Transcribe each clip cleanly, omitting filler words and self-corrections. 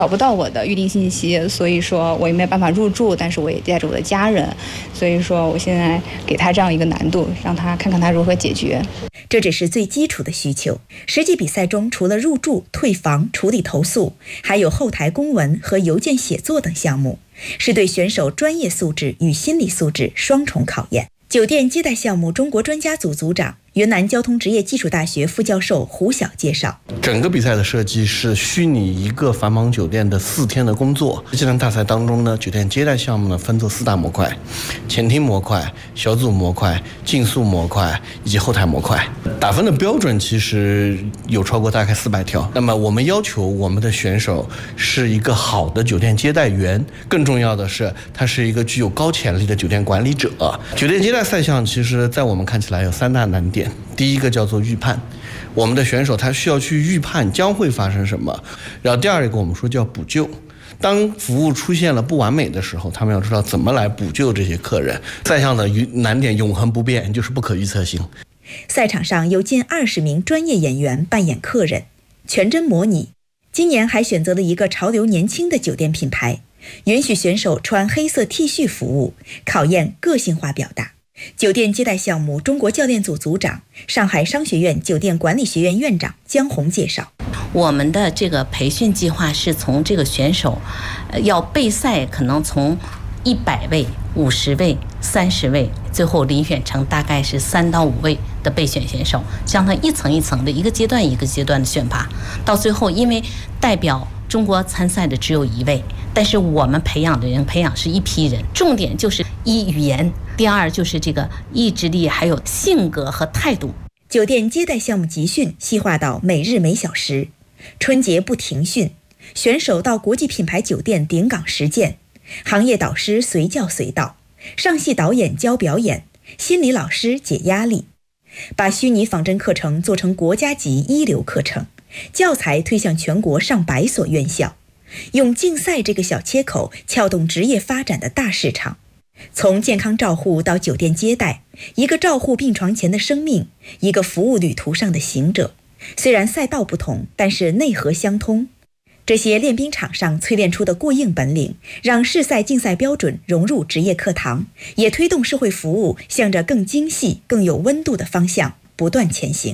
找不到我的预订信息，所以说我也没有办法入住，但是我也带着我的家人，所以说我现在给他这样一个难度，让他看看他如何解决。 这只是最基础的需求，实际比赛中除了入住、退房、处理投诉，还有后台公文和邮件写作等项目，是对选手专业素质与心理素质双重考验。酒店接待项目中国专家组组长、云南交通职业技术大学副教授胡晓介绍， 整个比赛的设计是虚拟一个繁忙酒店的4天的工作。这场大赛当中呢，酒店接待项目呢分作4大模块：前厅模块、小组模块、竞速模块以及后台模块。打分的标准其实有超过大概400条。那么我们要求我们的选手是一个好的酒店接待员，更重要的是他是一个具有高潜力的酒店管理者。酒店接待赛项其实在我们看起来有3大难点。第一个叫做预判，我们的选手他需要去预判将会发生什么。然后第二个我们说叫补救，当服务出现了不完美的时候，他们要知道怎么来补救这些客人。赛项的难点永恒不变，就是不可预测性。 赛场上有近20名专业演员扮演客人，全真模拟。今年还选择了一个潮流年轻的酒店品牌，允许选手穿黑色 T 恤服务，考验个性化表达。酒店接待项目中国教练组组长、上海商学院酒店管理学院院长江红介绍， 我们的这个培训计划是从这个选手要备赛，可能从100位、50位、30位，最后遴选成大概是3到5位的备选选手，将它一层一层的一个阶段一个阶段的选拔，到最后因为代表中国参赛的只有1位，但是我们培养是一批人，重点就是一语言，第二就是这个意志力，还有性格和态度。 酒店接待项目集训细化到每日每小时，春节不停训，选手到国际品牌酒店顶岗实践，行业导师随叫随到，上戏导演教表演，心理老师解压力，把虚拟仿真课程做成国家级一流课程，教材推向全国上百所院校，用竞赛这个小切口撬动职业发展的大市场。从健康照护到酒店接待，一个照护病床前的生命，一个服务旅途上的行者。虽然赛道不同，但是内核相通。这些练兵场上淬炼出的过硬本领，让市赛竞赛标准融入职业课堂，也推动社会服务向着更精细、更有温度的方向不断前行。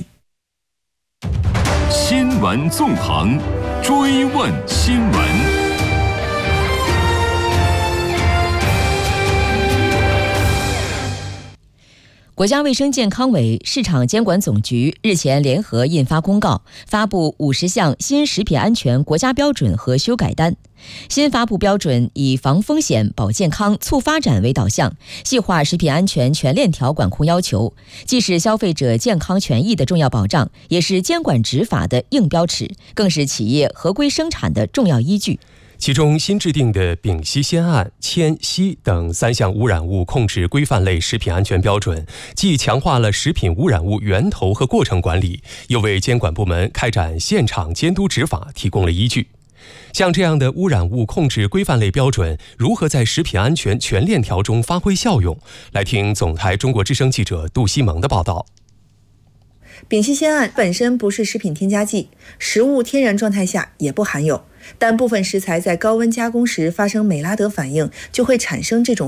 新闻纵横，追问新闻。 国家卫生健康委、市场监管总局日前联合印发公告，发布50项新食品安全国家标准和修改单。新发布标准以防风险、保健康、促发展为导向，细化食品安全全链条管控要求，既是消费者健康权益的重要保障，也是监管执法的硬标尺，更是企业合规生产的重要依据。 其中新制定的丙烯酰胺、铅、硒等3项污染物控制规范类食品安全标准，既强化了食品污染物源头和过程管理，又为监管部门开展现场监督执法提供了依据。像这样的污染物控制规范类标准如何在食品安全全链条中发挥效用？来听总台中国之声记者杜西蒙的报道。 丙烯酰胺本身不是食品添加剂，食物天然状态下也不含有，但部分食材在高温加工时发生美拉德反应，就会产生这种